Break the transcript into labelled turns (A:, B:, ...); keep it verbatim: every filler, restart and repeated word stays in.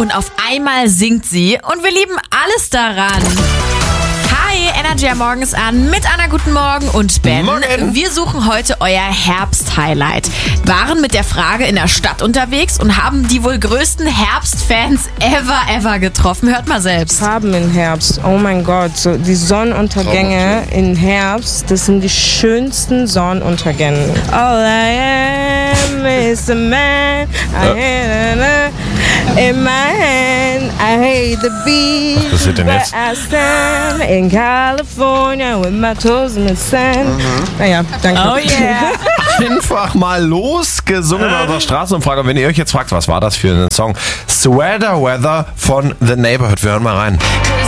A: und auf einmal singt sie und wir lieben alles daran. Hi, Energy am Morgen ist an mit Anna, guten Morgen und Ben.
B: Morgen.
A: Wir suchen heute euer Herbst-Highlight. Waren mit der Frage in der Stadt unterwegs und haben die wohl größten Herbstfans ever, ever getroffen. Hört mal selbst.
C: Farben im Herbst, oh mein Gott, so die Sonnenuntergänge im Herbst, das sind die schönsten Sonnenuntergänge. All I am is a man, I had in my hand, I hate the beat,
B: Was passiert denn jetzt?
C: but I stand in California with my toes in the sand. Naja, danke.
A: Oh yeah.
B: Einfach mal losgesungen bei unserer Straßenumfrage. Und wenn ihr euch jetzt fragt, was war das für ein Song? Sweater Weather von The Neighborhood. Wir hören mal rein.